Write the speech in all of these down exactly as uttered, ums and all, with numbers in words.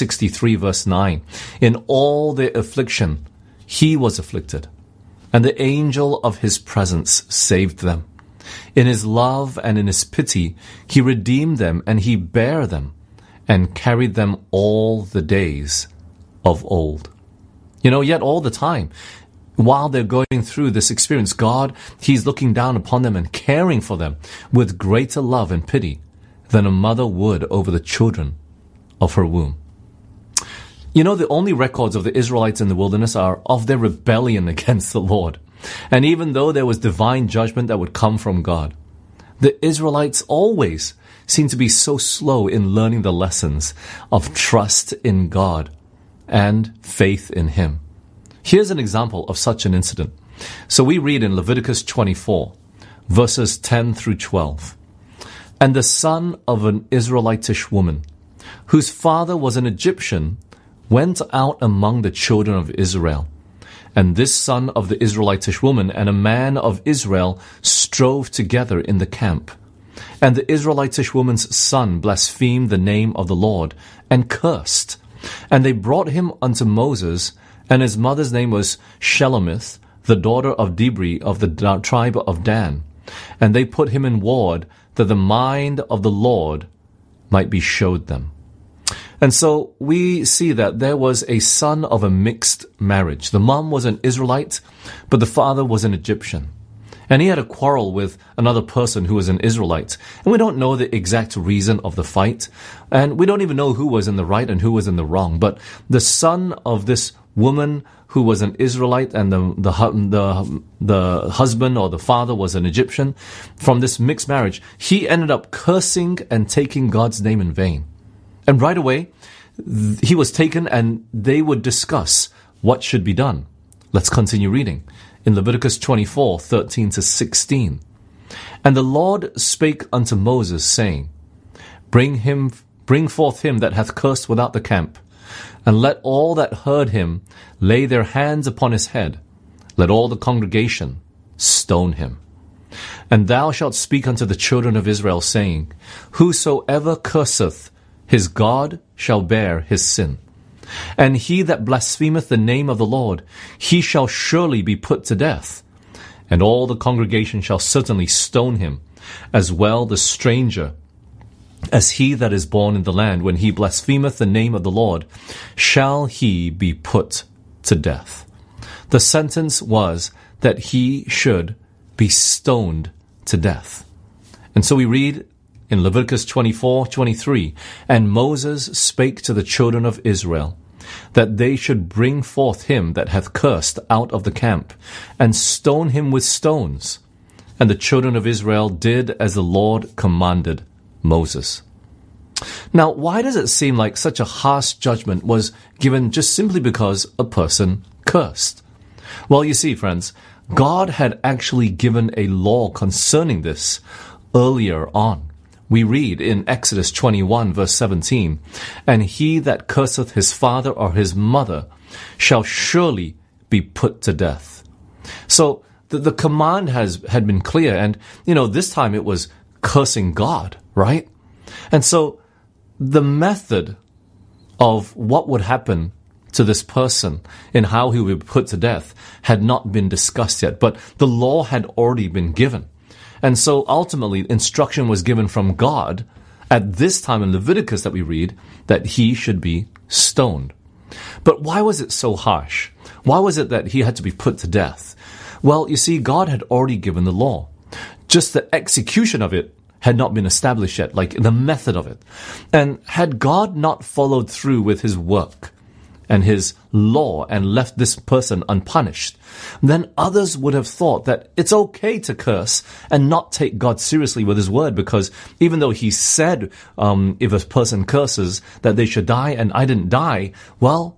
sixty-three verse nine, in all their affliction, he was afflicted, and the angel of his presence saved them. In his love and in his pity, he redeemed them, and he bare them, and carried them all the days of old. You know, yet all the time, while they're going through this experience, God, he's looking down upon them and caring for them with greater love and pity than a mother would over the children of her womb. You know, the only records of the Israelites in the wilderness are of their rebellion against the Lord. And even though there was divine judgment that would come from God, the Israelites always seem to be so slow in learning the lessons of trust in God and faith in Him. Here's an example of such an incident. So we read in Leviticus twenty-four, verses ten through twelve. And the son of an Israelitish woman, whose father was an Egyptian, went out among the children of Israel. And this son of the Israelitish woman and a man of Israel strove together in the camp. And the Israelitish woman's son blasphemed the name of the Lord and cursed. And they brought him unto Moses, and his mother's name was Shelomith, the daughter of Dibri of the tribe of Dan. And they put him in ward, that the mind of the Lord might be showed them. And so we see that there was a son of a mixed marriage. The mom was an Israelite, but the father was an Egyptian. And he had a quarrel with another person who was an Israelite. And we don't know the exact reason of the fight. And we don't even know who was in the right and who was in the wrong. But the son of this woman who was an Israelite and the, the, the, the husband or the father was an Egyptian, from this mixed marriage, he ended up cursing and taking God's name in vain. And right away, he was taken and they would discuss what should be done. Let's continue reading. In Leviticus twenty-four, thirteen to sixteen. And the Lord spake unto Moses, saying, Bring him, bring forth him that hath cursed without the camp, and let all that heard him lay their hands upon his head. Let all the congregation stone him. And thou shalt speak unto the children of Israel, saying, Whosoever curseth his God shall bear his sin. And he that blasphemeth the name of the Lord, he shall surely be put to death. And all the congregation shall certainly stone him, as well the stranger as he that is born in the land. When he blasphemeth the name of the Lord, shall he be put to death. The sentence was that he should be stoned to death. And so we read in Leviticus twenty-four, twenty-three, And Moses spake to the children of Israel, that they should bring forth him that hath cursed out of the camp, and stone him with stones. And the children of Israel did as the Lord commanded Moses. Now, why does it seem like such a harsh judgment was given just simply because a person cursed? Well, you see, friends, God had actually given a law concerning this earlier on. We read in Exodus twenty-one, verse seventeen, And he that curseth his father or his mother shall surely be put to death. So the, the command has had been clear, and, you know, this time it was cursing God, right? And so the method of what would happen to this person and how he would be put to death had not been discussed yet, but the law had already been given. And so ultimately instruction was given from God at this time in Leviticus that we read that he should be stoned. But why was it so harsh? Why was it that he had to be put to death? Well, you see, God had already given the law. Just the execution of it had not been established yet, like the method of it. And had God not followed through with his work and his law and left this person unpunished, then others would have thought that it's okay to curse and not take God seriously with his word, because even though he said um, if a person curses that they should die and I didn't die, well,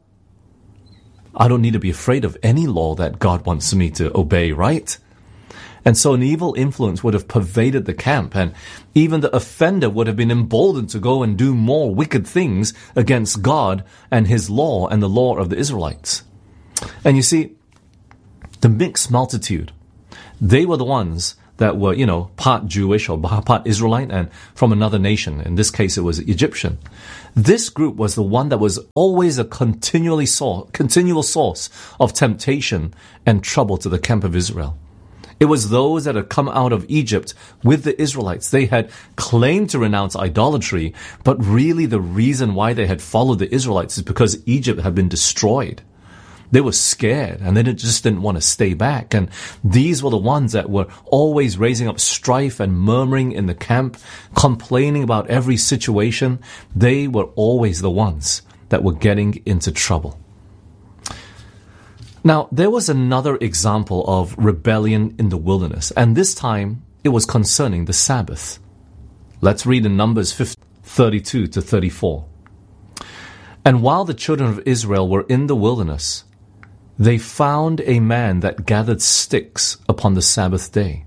I don't need to be afraid of any law that God wants me to obey, right? And so an evil influence would have pervaded the camp, and even the offender would have been emboldened to go and do more wicked things against God and his law and the law of the Israelites. And you see, the mixed multitude, they were the ones that were, you know, part Jewish or part Israelite and from another nation. In this case, it was Egyptian. This group was the one that was always a continually source, continual source of temptation and trouble to the camp of Israel. It was those that had come out of Egypt with the Israelites. They had claimed to renounce idolatry, but really the reason why they had followed the Israelites is because Egypt had been destroyed. They were scared and they just didn't want to stay back. And these were the ones that were always raising up strife and murmuring in the camp, complaining about every situation. They were always the ones that were getting into trouble. Now, there was another example of rebellion in the wilderness, and this time it was concerning the Sabbath. Let's read in Numbers thirty-two to thirty-four. And while the children of Israel were in the wilderness, they found a man that gathered sticks upon the Sabbath day.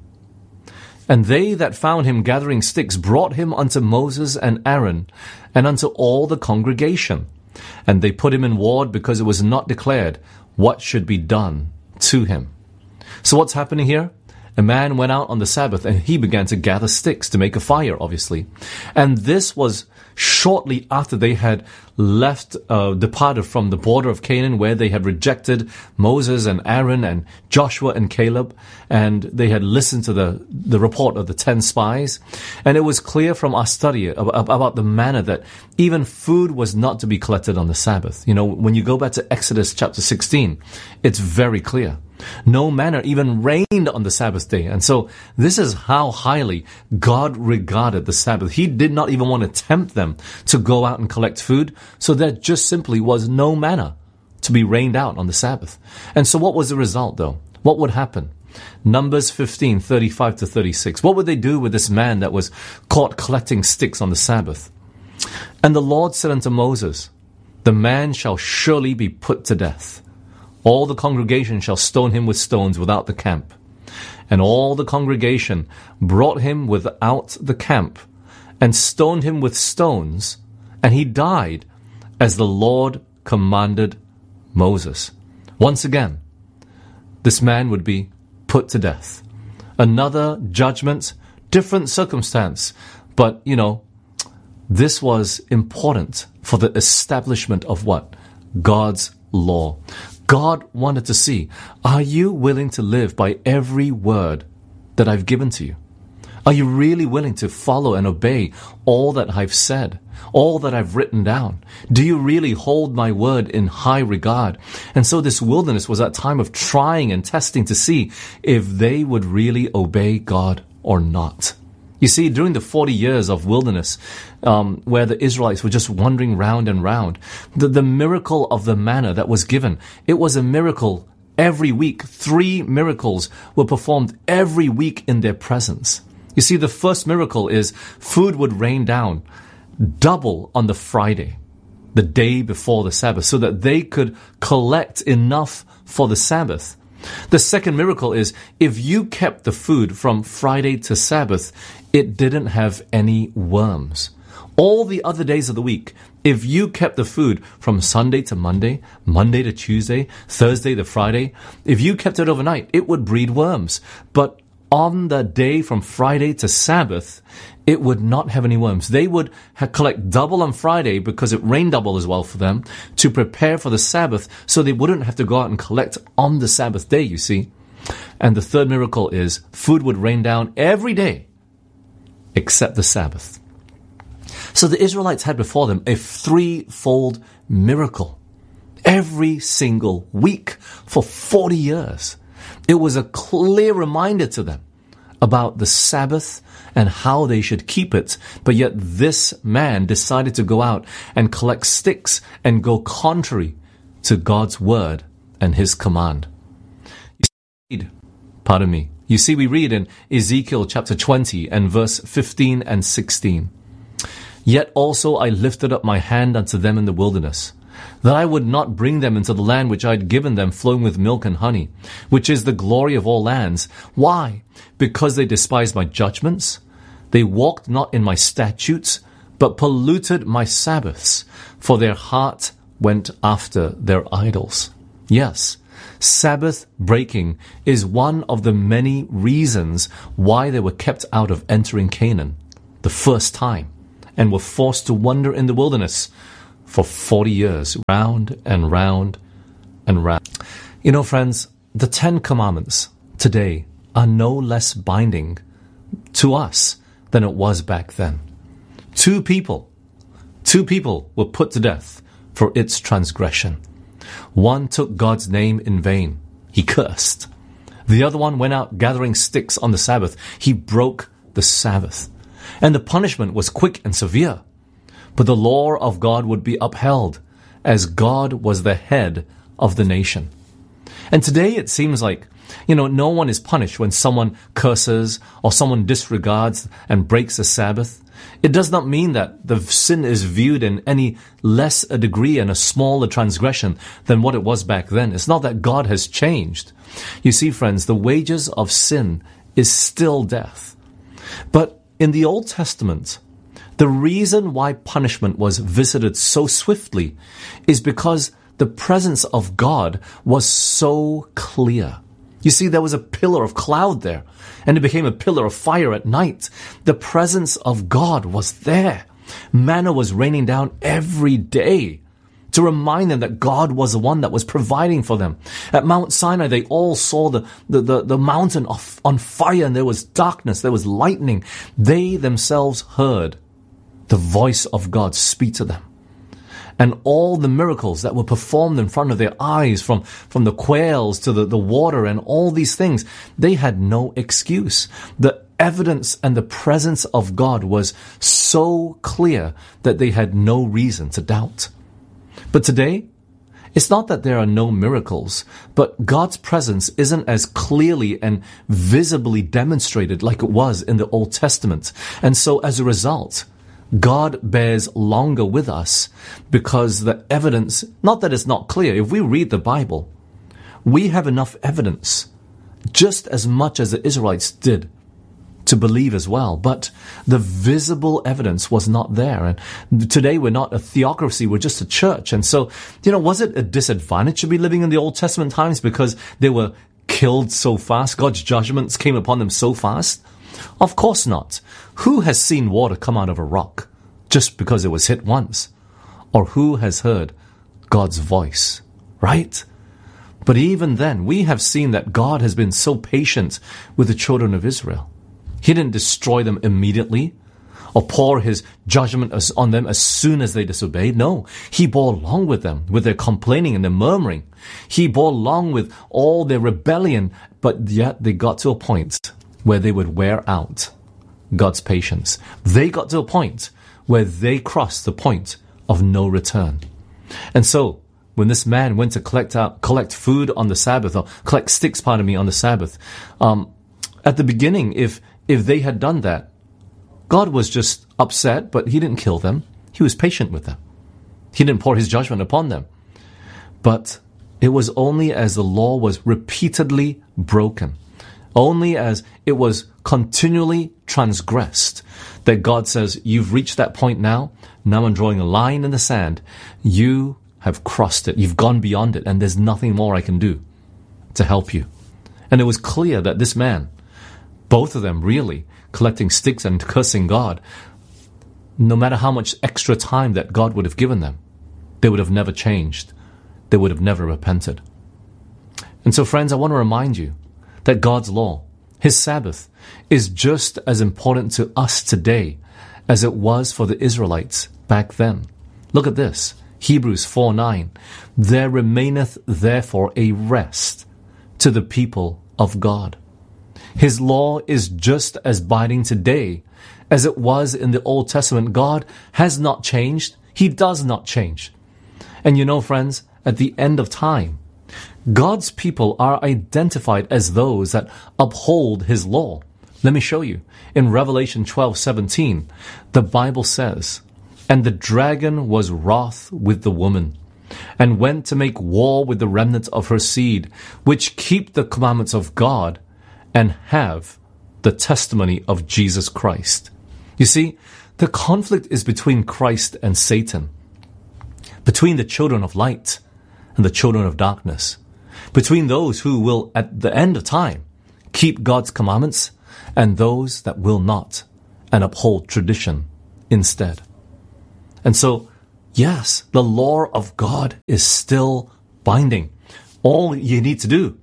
And they that found him gathering sticks brought him unto Moses and Aaron, and unto all the congregation. And they put him in ward, because it was not declared what should be done to him. So what's happening here? A man went out on the Sabbath and he began to gather sticks to make a fire, obviously. And this was shortly after they had left, uh, departed from the border of Canaan, where they had rejected Moses and Aaron and Joshua and Caleb, and they had listened to the, the report of the ten spies. And it was clear from our study about, about the manner that even food was not to be collected on the Sabbath. You know, when you go back to Exodus chapter sixteen, it's very clear. No manna even rained on the Sabbath day. And so this is how highly God regarded the Sabbath. He did not even want to tempt them to go out and collect food. So there just simply was no manna to be rained out on the Sabbath. And so what was the result, though? What would happen? Numbers fifteen, thirty-five to thirty-six. What would they do with this man that was caught collecting sticks on the Sabbath? And the Lord said unto Moses, the man shall surely be put to death. All the congregation shall stone him with stones without the camp. And all the congregation brought him without the camp, and stoned him with stones, and he died as the Lord commanded Moses. Once again, this man would be put to death. Another judgment, different circumstance, but, you know, this was important for the establishment of what? God's law. God wanted to see, are you willing to live by every word that I've given to you? Are you really willing to follow and obey all that I've said, all that I've written down? Do you really hold my word in high regard? And so this wilderness was that time of trying and testing to see if they would really obey God or not. You see, during the forty years of wilderness, um, where the Israelites were just wandering round and round, the, the miracle of the manna that was given, it was a miracle every week. Three miracles were performed every week in their presence. You see, the first miracle is food would rain down double on the Friday, the day before the Sabbath, so that they could collect enough for the Sabbath. The second miracle is if you kept the food from Friday to Sabbath, it didn't have any worms. All the other days of the week, if you kept the food from Sunday to Monday, Monday to Tuesday, Thursday to Friday, if you kept it overnight, it would breed worms. But on the day from Friday to Sabbath, it would not have any worms. They would ha- collect double on Friday because it rained double as well for them to prepare for the Sabbath, so they wouldn't have to go out and collect on the Sabbath day, you see. And the third miracle is food would rain down every day except the Sabbath. So the Israelites had before them a threefold miracle every single week for forty years. It was a clear reminder to them about the Sabbath and how they should keep it. But yet this man decided to go out and collect sticks and go contrary to God's word and his command. You see, pardon me. You see, we read in Ezekiel chapter twenty and verse fifteen and sixteen. Yet also I lifted up my hand unto them in the wilderness, that I would not bring them into the land which I had given them, flowing with milk and honey, which is the glory of all lands. Why? Because they despised my judgments. They walked not in my statutes, but polluted my Sabbaths, for their heart went after their idols. Yes, Sabbath breaking is one of the many reasons why they were kept out of entering Canaan the first time and were forced to wander in the wilderness for forty years, round and round and round. You know, friends, the Ten Commandments today are no less binding to us than it was back then. Two people, two people were put to death for its transgression. One took God's name in vain. He cursed. The other one went out gathering sticks on the Sabbath. He broke the Sabbath. And the punishment was quick and severe. But the law of God would be upheld as God was the head of the nation. And today it seems like, you know, no one is punished when someone curses or someone disregards and breaks the Sabbath. It does not mean that the sin is viewed in any less a degree and a smaller transgression than what it was back then. It's not that God has changed. You see, friends, the wages of sin is still death. But in the Old Testament, the reason why punishment was visited so swiftly is because the presence of God was so clear. You see, there was a pillar of cloud there, and it became a pillar of fire at night. The presence of God was there. Manna was raining down every day to remind them that God was the one that was providing for them. At Mount Sinai, they all saw the, the, the, the mountain of, on fire, and there was darkness, there was lightning. They themselves heard the voice of God speak to them. And all the miracles that were performed in front of their eyes, from, from the quails to the, the water and all these things, they had no excuse. The evidence and the presence of God was so clear that they had no reason to doubt. But today, it's not that there are no miracles, but God's presence isn't as clearly and visibly demonstrated like it was in the Old Testament. And so as a result, God bears longer with us because the evidence, not that it's not clear. If we read the Bible, we have enough evidence, just as much as the Israelites did, to believe as well. But the visible evidence was not there. And today we're not a theocracy, we're just a church. And so, you know, was it a disadvantage to be living in the Old Testament times because they were killed so fast? God's judgments came upon them so fast? Of course not. Who has seen water come out of a rock just because it was hit once? Or who has heard God's voice, right? But even then, we have seen that God has been so patient with the children of Israel. He didn't destroy them immediately or pour his judgment on them as soon as they disobeyed. No, he bore long with them, with their complaining and their murmuring. He bore long with all their rebellion, but yet they got to a point where they would wear out God's patience. They got to a point where they crossed the point of no return. And so, when this man went to collect out, collect food on the Sabbath, or collect sticks, pardon me, on the Sabbath, um, at the beginning, if if they had done that, God was just upset, but he didn't kill them. He was patient with them. He didn't pour his judgment upon them. But it was only as the law was repeatedly broken, only as it was continually transgressed, that God says, you've reached that point now. Now I'm drawing a line in the sand. You have crossed it. You've gone beyond it, and there's nothing more I can do to help you. And it was clear that this man, both of them really, collecting sticks and cursing God, no matter how much extra time that God would have given them, they would have never changed. They would have never repented. And so, friends, I want to remind you that God's law, his Sabbath, is just as important to us today as it was for the Israelites back then. Look at this. Hebrews four nine. There remaineth therefore a rest to the people of God. His law is just as binding today as it was in the Old Testament. God has not changed. He does not change. And you know, friends, at the end of time, God's people are identified as those that uphold his law. Let me show you. In Revelation twelve seventeen, the Bible says, and the dragon was wroth with the woman, and went to make war with the remnant of her seed, which keep the commandments of God, and have the testimony of Jesus Christ. You see, the conflict is between Christ and Satan, between the children of light and the children of darkness. between those who will, at the end of time, keep God's commandments and those that will not and uphold tradition instead. And so, yes, the law of God is still binding. All you need to do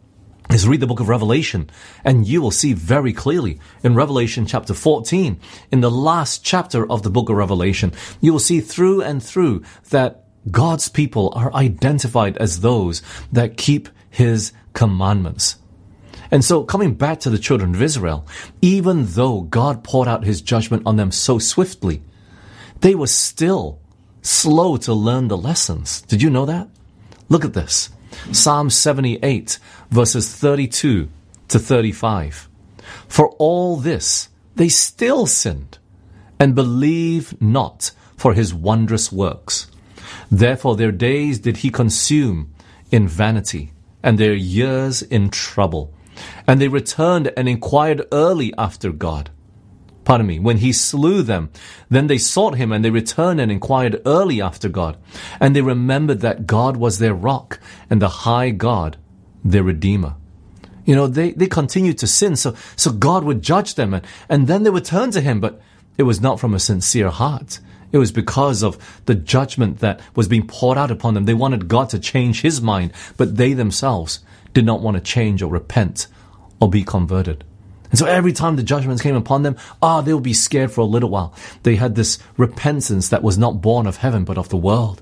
is read the book of Revelation, and you will see very clearly in Revelation chapter fourteen, in the last chapter of the book of Revelation, you will see through and through that God's people are identified as those that keep His commandments. And so, coming back to the children of Israel, even though God poured out His judgment on them so swiftly, they were still slow to learn the lessons. Did you know that? Look at this. Psalm seventy-eight, verses thirty-two to thirty-five. For all this, they still sinned, and believed not for His wondrous works. Therefore their days did He consume in vanity, and their years in trouble. And they returned and inquired early after God. Pardon me, when He slew them, then they sought Him, and they returned and inquired early after God. And they remembered that God was their rock, and the high God their Redeemer. You know, they, they continued to sin, so, so God would judge them, and, and then they would turn to Him, but it was not from a sincere heart. It was because of the judgment that was being poured out upon them. They wanted God to change His mind, but they themselves did not want to change or repent or be converted. And so every time the judgments came upon them, ah, oh, they would be scared for a little while. They had this repentance that was not born of heaven, but of the world.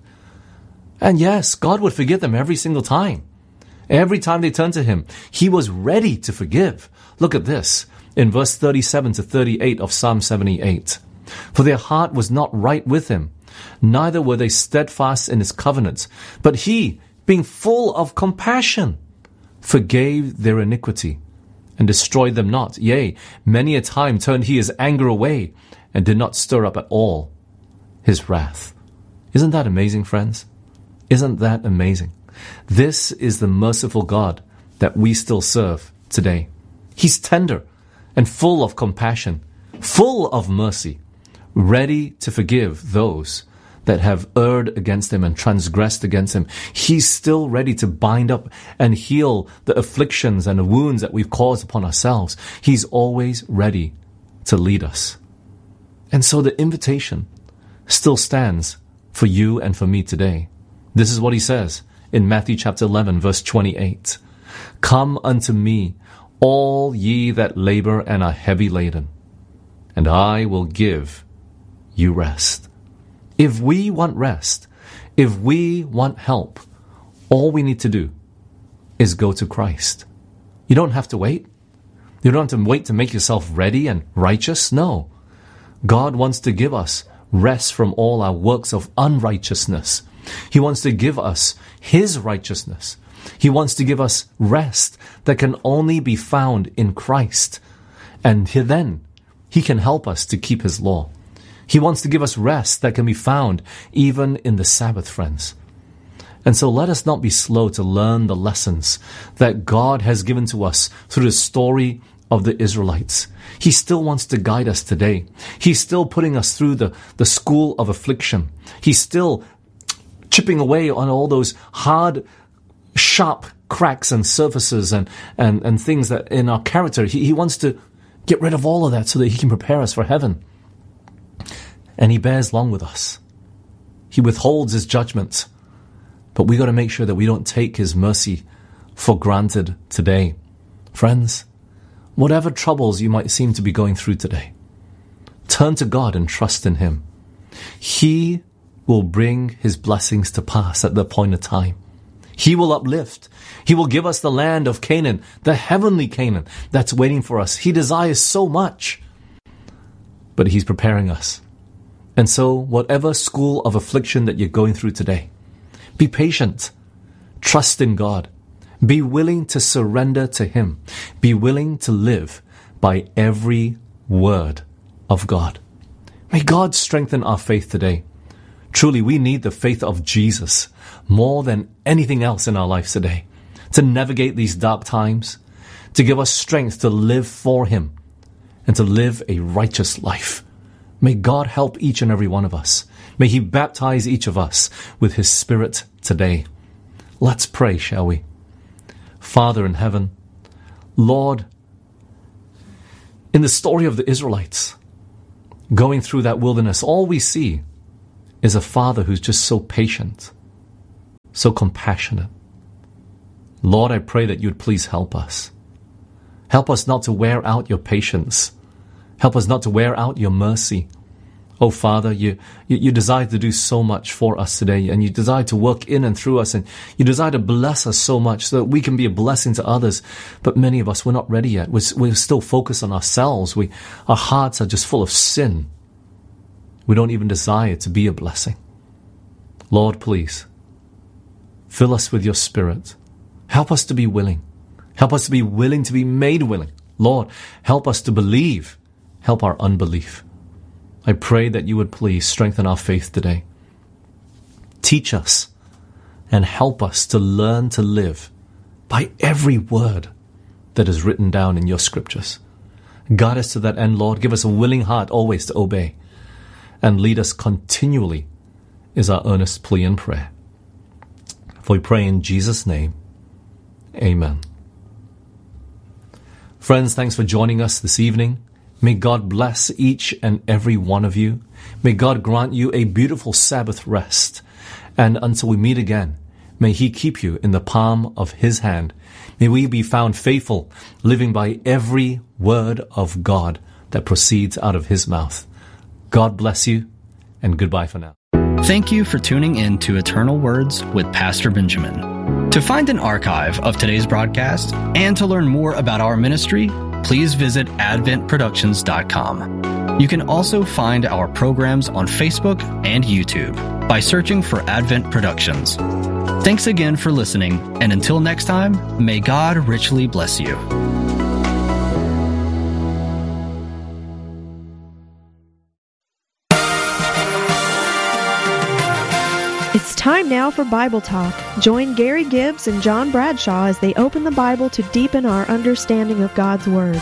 And yes, God would forgive them every single time. Every time they turned to Him, He was ready to forgive. Look at this in verse thirty-seven to thirty-eight of Psalm seventy-eight. For their heart was not right with Him, neither were they steadfast in His covenants. But He, being full of compassion, forgave their iniquity, and destroyed them not. Yea, many a time turned He His anger away, and did not stir up at all His wrath. Isn't that amazing, friends? Isn't that amazing? This is the merciful God that we still serve today. He's tender and full of compassion, full of mercy, ready to forgive those that have erred against Him and transgressed against Him. He's still ready to bind up and heal the afflictions and the wounds that we've caused upon ourselves. He's always ready to lead us. And so the invitation still stands for you and for me today. This is what He says in Matthew chapter eleven, verse twenty-eight. Come unto me, all ye that labor and are heavy laden, and I will give you rest. If we want rest, if we want help, all we need to do is go to Christ. You don't have to wait. You don't have to wait to make yourself ready and righteous. No. God wants to give us rest from all our works of unrighteousness. He wants to give us His righteousness. He wants to give us rest that can only be found in Christ. And then He can help us to keep His law. He wants to give us rest that can be found even in the Sabbath, friends. And so let us not be slow to learn the lessons that God has given to us through the story of the Israelites. He still wants to guide us today. He's still putting us through the, the school of affliction. He's still chipping away on all those hard, sharp cracks and surfaces and, and, and things that in our character. He, he wants to get rid of all of that so that He can prepare us for heaven. And He bears long with us. He withholds His judgment. But we got to make sure that we don't take His mercy for granted today. Friends, whatever troubles you might seem to be going through today, turn to God and trust in Him. He will bring His blessings to pass at the appointed time. He will uplift. He will give us the land of Canaan, the heavenly Canaan that's waiting for us. He desires so much. But He's preparing us. And so, whatever school of affliction that you're going through today, be patient. Trust in God. Be willing to surrender to Him. Be willing to live by every word of God. May God strengthen our faith today. Truly, we need the faith of Jesus more than anything else in our lives today to navigate these dark times, to give us strength to live for Him and to live a righteous life. May God help each and every one of us. May He baptize each of us with His Spirit today. Let's pray, shall we? Father in heaven, Lord, in the story of the Israelites, going through that wilderness, all we see is a Father who's just so patient, so compassionate. Lord, I pray that you'd please help us. Help us not to wear out your patience. Help us not to wear out your mercy. Oh, Father, you, you, you desire to do so much for us today, and you desire to work in and through us, and you desire to bless us so much so that we can be a blessing to others. But many of us, we're not ready yet. We're, we're still focused on ourselves. We, our hearts are just full of sin. We don't even desire to be a blessing. Lord, please, fill us with your Spirit. Help us to be willing. Help us to be willing to be made willing. Lord, help us to believe. Help our unbelief. I pray that you would please strengthen our faith today. Teach us and help us to learn to live by every word that is written down in your scriptures. Guide us to that end, Lord. Give us a willing heart always to obey, and lead us continually is our earnest plea and prayer. For we pray in Jesus' name. Amen. Friends, thanks for joining us this evening. May God bless each and every one of you. May God grant you a beautiful Sabbath rest. And until we meet again, may He keep you in the palm of His hand. May we be found faithful, living by every word of God that proceeds out of His mouth. God bless you, and goodbye for now. Thank you for tuning in to Eternal Words with Pastor Benjamin. To find an archive of today's broadcast and to learn more about our ministry, please visit advent productions dot com. You can also find our programs on Facebook and YouTube by searching for Advent Productions. Thanks again for listening, and until next time, may God richly bless you. It's time now for Bible Talk. Join Gary Gibbs and John Bradshaw as they open the Bible to deepen our understanding of God's Word.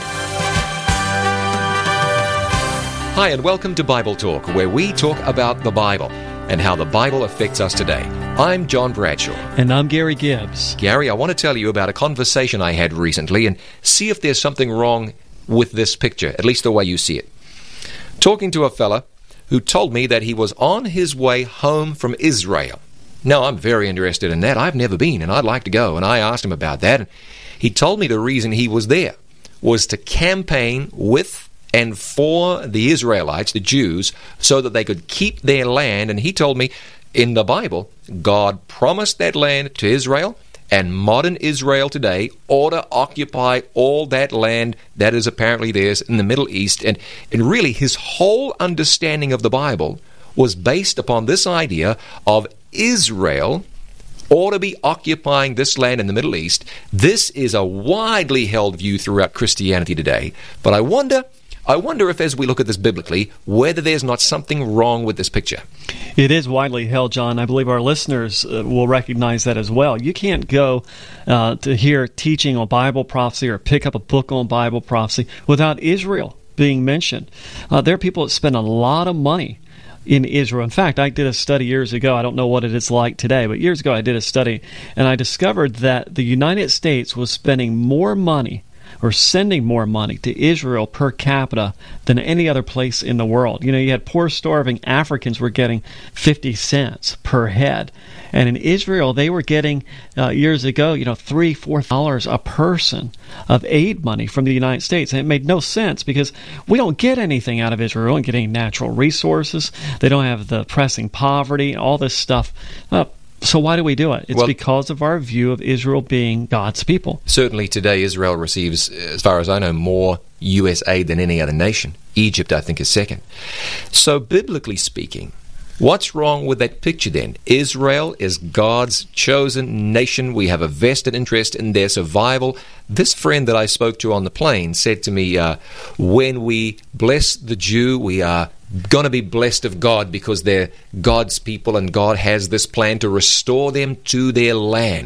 Hi, and welcome to Bible Talk, where we talk about the Bible and how the Bible affects us today. I'm John Bradshaw. And I'm Gary Gibbs. Gary, I want to tell you about a conversation I had recently and see if there's something wrong with this picture, at least the way you see it. Talking to a fella who told me that he was on his way home from Israel. Now, I'm very interested in that. I've never been, and I'd like to go, and I asked him about that. And he told me the reason he was there was to campaign with and for the Israelites, the Jews, so that they could keep their land. And he told me, in the Bible, God promised that land to Israel, and modern Israel today ought to occupy all that land that is apparently theirs in the Middle East. And, and really, his whole understanding of the Bible was based upon this idea of Israel ought to be occupying this land in the Middle East. This is a widely held view throughout Christianity today. But I wonder... I wonder if, as we look at this biblically, whether there's not something wrong with this picture. It is widely held, John. I believe our listeners uh, will recognize that as well. You can't go uh, to hear teaching on Bible prophecy or pick up a book on Bible prophecy without Israel being mentioned. Uh, there are people that spend a lot of money in Israel. In fact, I did a study years ago. I don't know what it is like today, but years ago I did a study, and I discovered that the United States was spending more money or sending more money to Israel per capita than any other place in the world. You know, you had poor, starving Africans were getting fifty cents per head. And in Israel, they were getting, uh, years ago, you know, three, four dollars a person of aid money from the United States. And it made no sense because we don't get anything out of Israel. We don't get any natural resources. They don't have the pressing poverty, all this stuff. Uh, So why do we do it? It's well, because of our view of Israel being God's people. Certainly today Israel receives, as far as I know, more U S aid than any other nation. Egypt, I think, is second. So biblically speaking, what's wrong with that picture then? Israel is God's chosen nation. We have a vested interest in their survival. This friend that I spoke to on the plane said to me, uh, when we bless the Jew, we are going to be blessed of God because they're God's people and God has this plan to restore them to their land.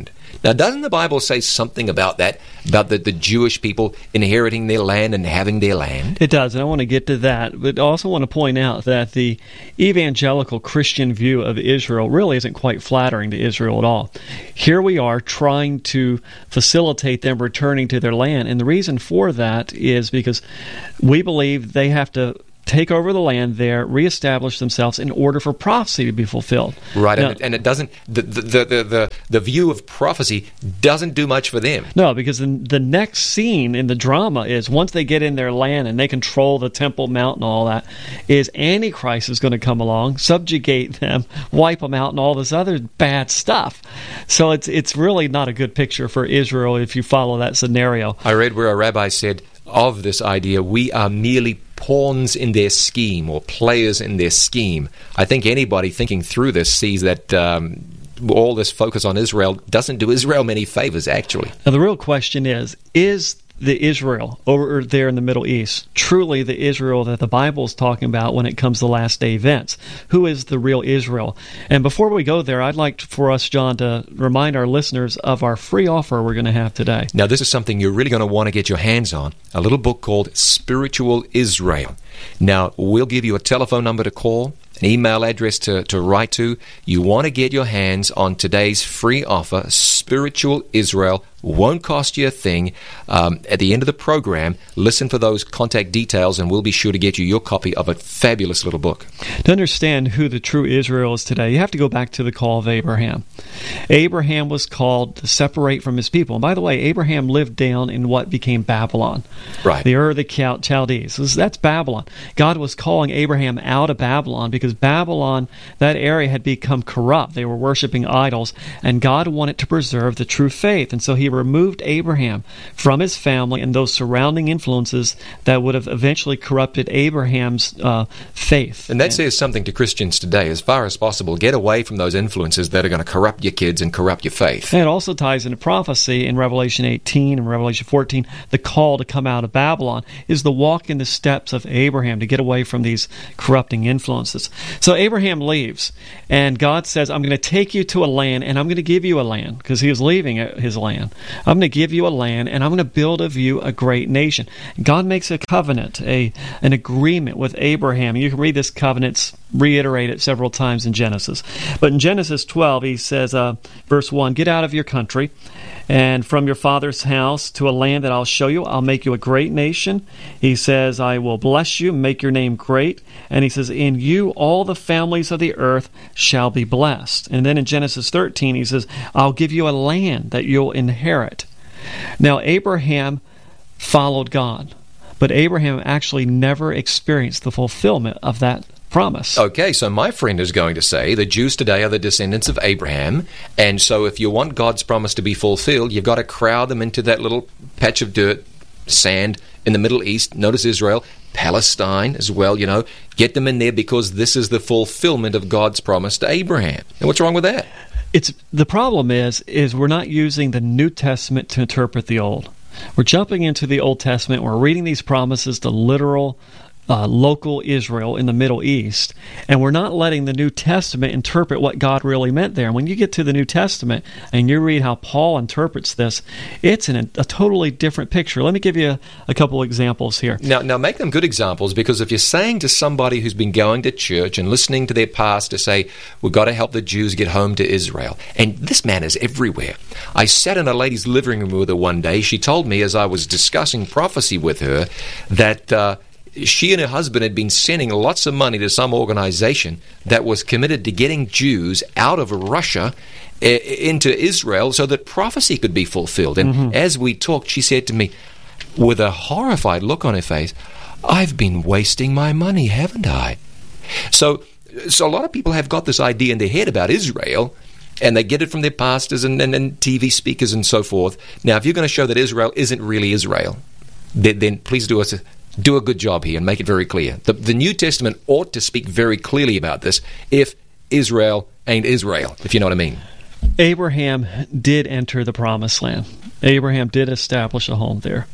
Now, doesn't the Bible say something about that, about the, the Jewish people inheriting their land and having their land? It does, and I want to get to that, but I also want to point out that the evangelical Christian view of Israel really isn't quite flattering to Israel at all. Here we are trying to facilitate them returning to their land, and the reason for that is because we believe they have to take over the land there, reestablish themselves in order for prophecy to be fulfilled. Right, Now, and, it, and it doesn't, the, the, the, the, the view of prophecy doesn't do much for them. No, because the, the next scene in the drama is once they get in their land and they control the Temple Mount and all that, is Antichrist is going to come along, subjugate them, wipe them out, and all this other bad stuff. So it's it's really not a good picture for Israel if you follow that scenario. I read where a rabbi said of this idea, we are merely pawns in their scheme or players in their scheme. I think anybody thinking through this sees that um, all this focus on Israel doesn't do Israel many favors, actually. Now, the real question is, is the Israel over there in the Middle East truly the Israel that the Bible is talking about when it comes to last day events? Who is the real Israel? And before we go there, I'd like for us, John, to remind our listeners of our free offer we're going to have today. Now, this is something you're really going to want to get your hands on, a little book called Spiritual Israel. Now, we'll give you a telephone number to call, an email address to, to write to. You want to get your hands on today's free offer, Spiritual Israel. Won't cost you a thing. Um, at the end of the program, listen for those contact details, and we'll be sure to get you your copy of a fabulous little book. To understand who the true Israel is today, you have to go back to the call of Abraham. Abraham was called to separate from his people. And by the way, Abraham lived down in what became Babylon. Right. The Ur of the Chaldees. That's Babylon. God was calling Abraham out of Babylon because Babylon, that area, had become corrupt. They were worshiping idols, and God wanted to preserve the true faith. And so he removed Abraham from his family and those surrounding influences that would have eventually corrupted Abraham's uh, faith. And that says something to Christians today. As far as possible, get away from those influences that are going to corrupt your kids and corrupt your faith. And it also ties into prophecy in Revelation eighteen and Revelation fourteen. The call to come out of Babylon is the walk in the steps of Abraham to get away from these corrupting influences. So Abraham leaves, and God says, I'm going to take you to a land, and I'm going to give you a land, because he was leaving his land. I'm going to give you a land, and I'm going to build of you a great nation. God makes a covenant, a an agreement with Abraham. You can read this covenant, it's reiterated several times in Genesis. But in Genesis twelve, he says, uh, verse one, get out of your country and from your father's house to a land that I'll show you. I'll make you a great nation. He says, I will bless you, make your name great. And he says, in you all the families of the earth shall be blessed. And then in Genesis thirteen, he says, I'll give you a land that you'll inherit. Now, Abraham followed God, but Abraham actually never experienced the fulfillment of that promise. Okay, so my friend is going to say the Jews today are the descendants of Abraham, and so if you want God's promise to be fulfilled, you've got to crowd them into that little patch of dirt, sand in the Middle East. Notice Israel, Palestine as well, you know. Get them in there because this is the fulfillment of God's promise to Abraham. And what's wrong with that? It's the problem is is we're not using the New Testament to interpret the Old. We're jumping into the Old Testament. We're reading these promises to literal Uh, local Israel in the Middle East, and we're not letting the New Testament interpret what God really meant there. And when you get to the New Testament and you read how Paul interprets this, it's in a, a totally different picture. Let me give you a, a couple examples here. Now, now make them good examples, because if you're saying to somebody who's been going to church and listening to their pastor say, we've got to help the Jews get home to Israel, and this man is everywhere. I sat in a lady's living room with her one day. She told me as I was discussing prophecy with her that uh, she and her husband had been sending lots of money to some organization that was committed to getting Jews out of Russia uh, into Israel so that prophecy could be fulfilled. And mm-hmm. as we talked, she said to me, with a horrified look on her face, I've been wasting my money, haven't I? So, so a lot of people have got this idea in their head about Israel, and they get it from their pastors and, and, and T V speakers and so forth. Now, if you're going to show that Israel isn't really Israel, then, then please do us a Do a good job here and make it very clear. The, the New Testament ought to speak very clearly about this if Israel ain't Israel, if you know what I mean. Abraham did enter the Promised Land. Abraham did establish a home there.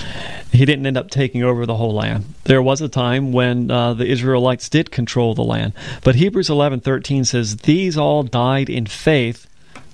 He didn't end up taking over the whole land. There was a time when uh, the Israelites did control the land. But Hebrews eleven thirteen says, these all died in faith,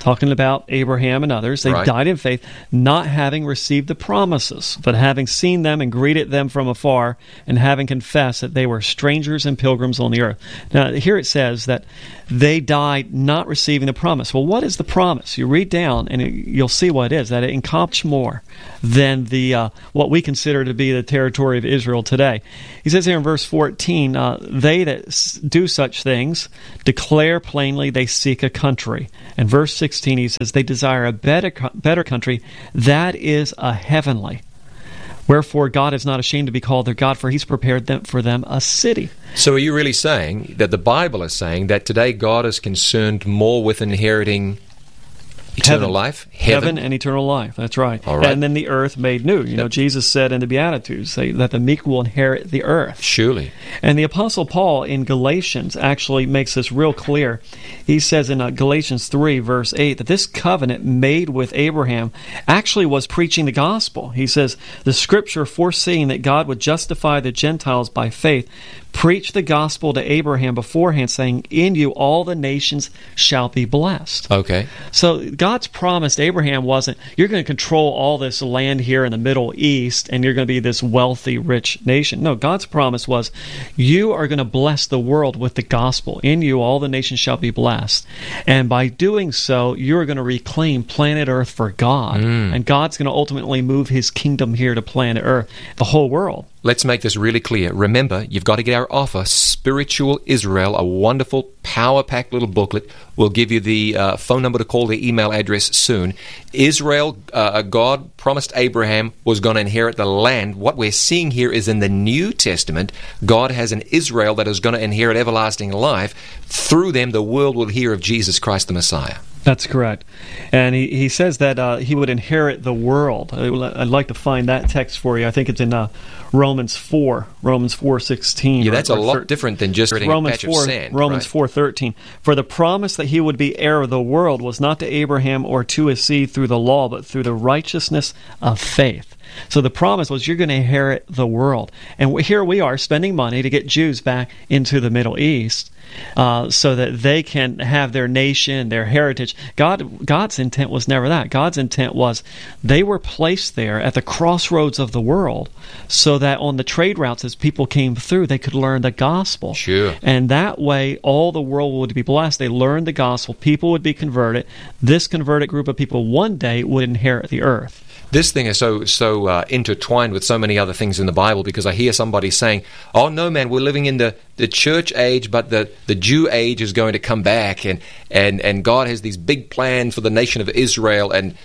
talking about Abraham and others, they Right. died in faith, not having received the promises, but having seen them and greeted them from afar, and having confessed that they were strangers and pilgrims on the earth. Now, here it says that they died not receiving the promise. Well, what is the promise? You read down, and it, you'll see what it is, that it encompasses more than the uh, what we consider to be the territory of Israel today. He says here in verse fourteen, uh, they that s- do such things declare plainly they seek a country. And verse sixteen, he says, they desire a better, co- better country, that is a heavenly. Wherefore God is not ashamed to be called their God, for he's prepared them for them a city. So are you really saying that the Bible is saying that today God is concerned more with inheriting eternal Heaven. life? Heaven and eternal life. That's right. All right. And then the earth made new. You know, Jesus said in the Beatitudes say, that the meek will inherit the earth. Surely. And the Apostle Paul in Galatians actually makes this real clear. He says in uh, Galatians three, verse eight, that this covenant made with Abraham actually was preaching the gospel. He says, the Scripture, foreseeing that God would justify the Gentiles by faith, preached the gospel to Abraham beforehand, saying, in you all the nations shall be blessed. Okay. So God's promise to Abraham wasn't, you're going to control all this land here in the Middle East and you're going to be this wealthy, rich nation. No, God's promise was, you are going to bless the world with the gospel. In you all the nations shall be blessed. And by doing so, you're going to reclaim planet Earth for God. Mm. And God's going to ultimately move his kingdom here to planet Earth, the whole world. Let's make this really clear. Remember, you've got to get our offer, Spiritual Israel, a wonderful, power-packed little booklet. We'll give you the uh, phone number to call, the email address soon. Israel, uh, God promised Abraham was going to inherit the land. What we're seeing here is in the New Testament, God has an Israel that is going to inherit everlasting life. Through them, the world will hear of Jesus Christ the Messiah. That's correct. And he, he says that uh, he would inherit the world. I'd like to find that text for you. I think it's in uh, Romans four, Romans four sixteen. Yeah, that's or, a or lot thir- different than just getting Romans a patch four, of sand. Romans right? four thirteen. For the promise that he would be heir of the world was not to Abraham or to his seed through the law, but through the righteousness of faith. So the promise was you're going to inherit the world. And here we are spending money to get Jews back into the Middle East uh, so that they can have their nation, their heritage. God, God's intent was never that. God's intent was they were placed there at the crossroads of the world so that on the trade routes as people came through, they could learn the gospel. Sure. And that way, all the world would be blessed. They learned the gospel. People would be converted. This converted group of people one day would inherit the earth. This thing is so so uh, intertwined with so many other things in the Bible, because I hear somebody saying, oh, no, man, we're living in the, the church age, but the, the Jew age is going to come back, and, and, and God has these big plans for the nation of Israel, and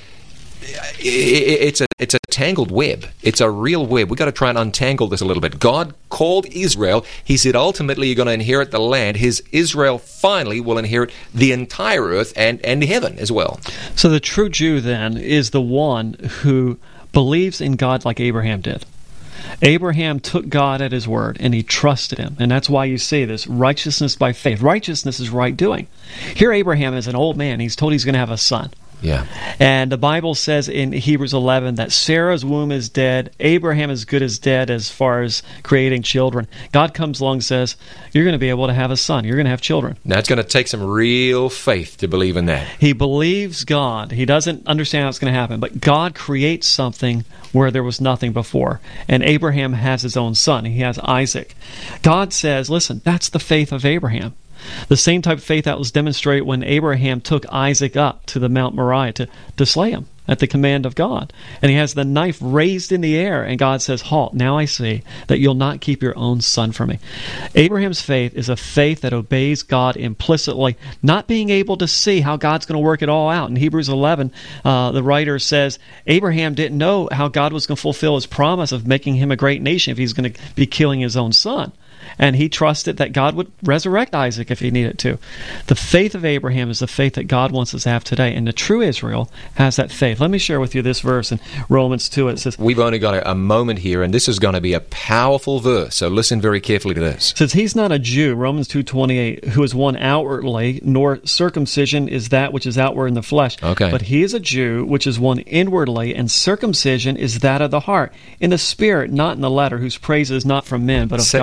it's a it's a tangled web. It's a real web. We've got to try and untangle this a little bit. God called Israel. He said, ultimately, you're going to inherit the land. His Israel finally will inherit the entire earth and, and heaven as well. So the true Jew, then, is the one who believes in God like Abraham did. Abraham took God at his word, and he trusted him. And that's why you see this righteousness by faith. Righteousness is right doing. Here Abraham is an old man. He's told he's going to have a son. Yeah. And the Bible says in Hebrews eleven that Sarah's womb is dead. Abraham is good as dead as far as creating children. God comes along and says, you're going to be able to have a son. You're going to have children. Now, it's going to take some real faith to believe in that. He believes God. He doesn't understand how it's going to happen. But God creates something where there was nothing before. And Abraham has his own son. He has Isaac. God says, listen, that's the faith of Abraham. The same type of faith that was demonstrated when Abraham took Isaac up to the Mount Moriah to, to slay him at the command of God. And he has the knife raised in the air, and God says, halt, now I see that you'll not keep your own son from me. Abraham's faith is a faith that obeys God implicitly, not being able to see how God's going to work it all out. In Hebrews eleven, uh, the writer says, Abraham didn't know how God was going to fulfill his promise of making him a great nation if he's going to be killing his own son. And he trusted that God would resurrect Isaac if he needed to. The faith of Abraham is the faith that God wants us to have today. And the true Israel has that faith. Let me share with you this verse in Romans two. It says, We've only got a, a moment here, and this is going to be a powerful verse. So listen very carefully to this. It says, he's not a Jew, Romans two twenty-eight, who is one outwardly, nor circumcision is that which is outward in the flesh. Okay. But he is a Jew, which is one inwardly, and circumcision is that of the heart, in the spirit, not in the letter, whose praise is not from men, but of Say, God. say that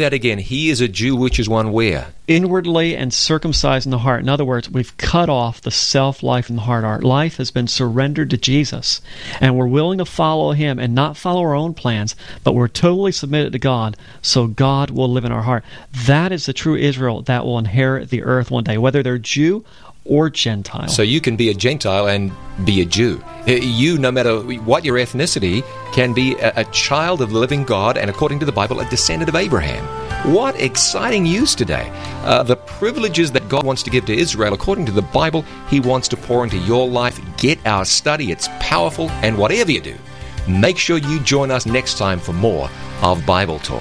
that again. He is a Jew, which is one where? Inwardly and circumcised in the heart. In other words, we've cut off the self-life in the heart. Our life has been surrendered to Jesus, and we're willing to follow Him and not follow our own plans, but we're totally submitted to God, so God will live in our heart. That is the true Israel that will inherit the earth one day, whether they're Jew or Gentile. So you can be a Gentile and be a Jew. You, no matter what your ethnicity, can be a, a child of the living God and, according to the Bible, a descendant of Abraham. What exciting news today. Uh, the privileges that God wants to give to Israel, according to the Bible, He wants to pour into your life. Get our study. It's powerful. And whatever you do, make sure you join us next time for more of Bible Talk.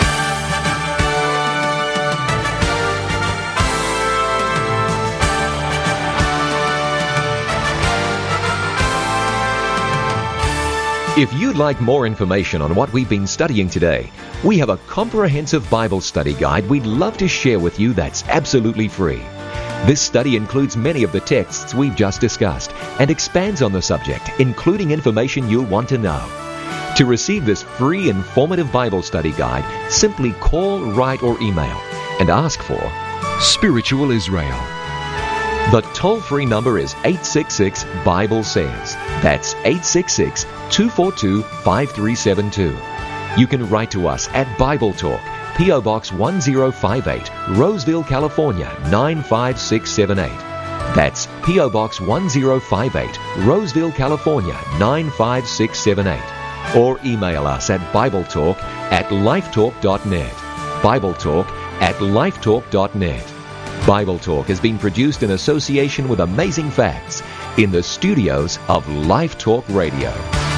If you'd like more information on what we've been studying today, we have a comprehensive Bible study guide we'd love to share with you that's absolutely free. This study includes many of the texts we've just discussed and expands on the subject, including information you'll want to know. To receive this free, informative Bible study guide, simply call, write, or email and ask for Spiritual Israel. The toll-free number is eight six six, Bible says. That's eight six six, two four two, five three seven two. You can write to us at Bible Talk, P O Box one zero five eight, Roseville, California, nine five six seven eight. That's P O Box one zero five eight, Roseville, California, nine five six seven eight. Or email us at BibleTalk at lifetalk dot net. BibleTalk at lifetalk dot net. Bible Talk has been produced in association with Amazing Facts in the studios of Life Talk Radio.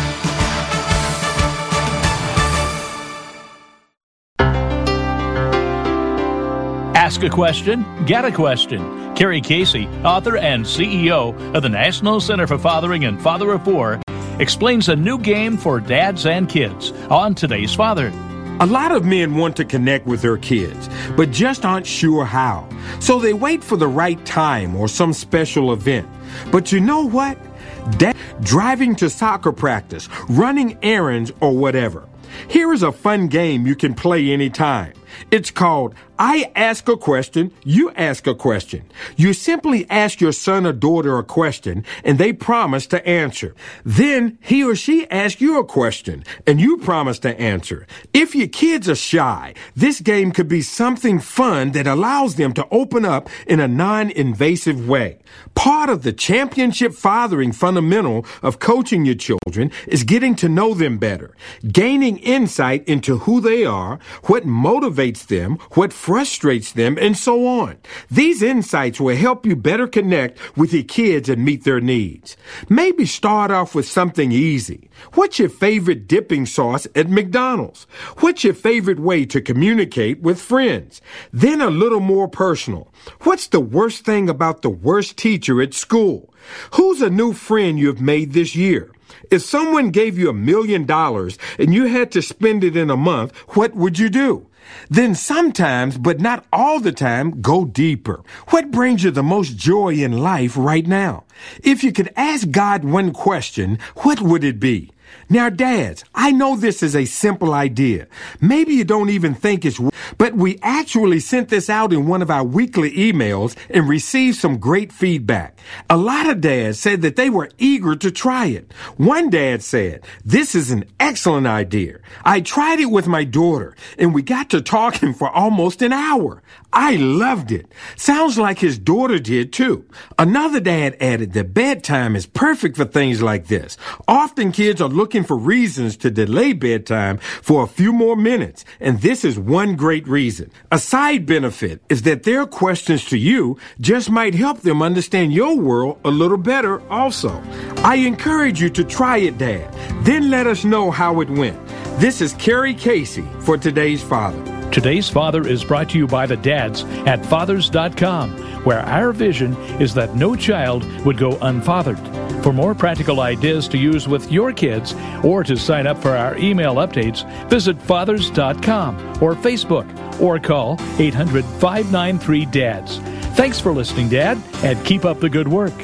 Ask a question, get a question. Kerry Casey, author and C E O of the National Center for Fathering and Father of Four, explains a new game for dads and kids on Today's Father. A lot of men want to connect with their kids, but just aren't sure how. So they wait for the right time or some special event. But you know what? Dad, driving to soccer practice, running errands, or whatever. Here is a fun game you can play anytime. It's called I Ask a Question, You Ask a Question. You simply ask your son or daughter a question, and they promise to answer. Then he or she asks you a question, and you promise to answer. If your kids are shy, this game could be something fun that allows them to open up in a non-invasive way. Part of the championship fathering fundamental of coaching your children is getting to know them better, gaining insight into who they are, what motivates them, what frustrates them, and so on. These insights will help you better connect with your kids and meet their needs. Maybe start off with something easy. What's your favorite dipping sauce at McDonald's? What's your favorite way to communicate with friends? Then a little more personal. What's the worst thing about the worst teacher at school? Who's a new friend you've made this year? If someone gave you a million dollars and you had to spend it in a month, what would you do? Then sometimes, but not all the time, go deeper. What brings you the most joy in life right now? If you could ask God one question, what would it be? Now, dads, I know this is a simple idea. Maybe you don't even think it's, but we actually sent this out in one of our weekly emails and received some great feedback. A lot of dads said that they were eager to try it. One dad said, "This is an excellent idea. I tried it with my daughter, and we got to talking for almost an hour. I loved it. Sounds like his daughter did too." Another dad added that bedtime is perfect for things like this. Often kids are looking for reasons to delay bedtime for a few more minutes, and this is one great reason. A side benefit is that their questions to you just might help them understand your world a little better also. I encourage you to try it, Dad. Then let us know how it went. This is Kerry Casey for Today's Father. Today's Father is brought to you by the dads at fathers dot com, where our vision is that no child would go unfathered. For more practical ideas to use with your kids or to sign up for our email updates, visit fathers dot com or Facebook or call eight hundred, five nine three, D A D S. Thanks for listening, Dad, and keep up the good work.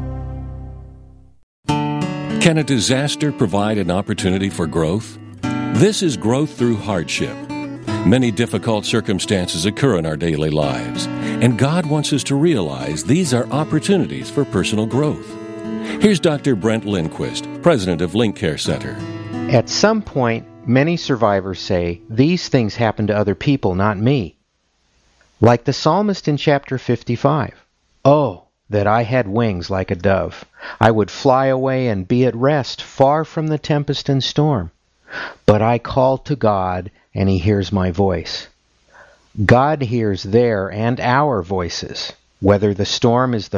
Can a disaster provide an opportunity for growth? This is growth through hardship. Many difficult circumstances occur in our daily lives, and God wants us to realize these are opportunities for personal growth. Here's Doctor Brent Lindquist, president of Link Care Center. At some point, many survivors say, "These things happen to other people, not me." Like the psalmist in chapter fifty-five. "Oh, that I had wings like a dove. I would fly away and be at rest, far from the tempest and storm. But I call to God, and He hears my voice." God hears their and our voices, whether the storm is the